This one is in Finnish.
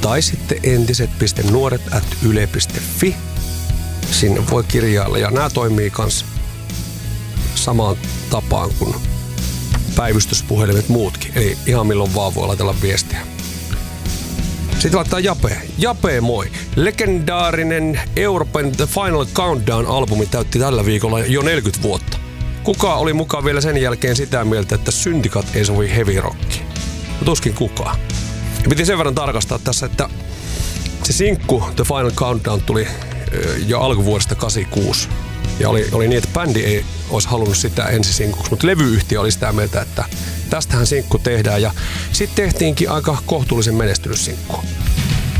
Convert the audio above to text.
tai sitten entiset.nuoret@yle.fi. Sinne voi kirjailla ja nämä toimii kans samaan tapaan kuin päivystyspuhelimet muutkin. Eli ihan milloin vaan voi laitella viestiä. Sitten laittaa Jape. Jape, moi. Legendaarinen Euroopan The Final Countdown-albumi täytti tällä viikolla jo 40 vuotta. Kuka oli mukaan vielä sen jälkeen sitä mieltä, että syntikat ei sovi heavy rockiin? Tuskin kukaan. Ja piti sen verran tarkastaa tässä, että se sinkku The Final Countdown tuli jo alkuvuodesta 86. Ja oli niin, että bändi ei olisi halunnut sitä ensisinkuksi, mutta levyyhtiö oli sitä mieltä, että tästähän sinkku tehdään. Ja sitten tehtiinkin aika kohtuullisen menestynyt sinkku.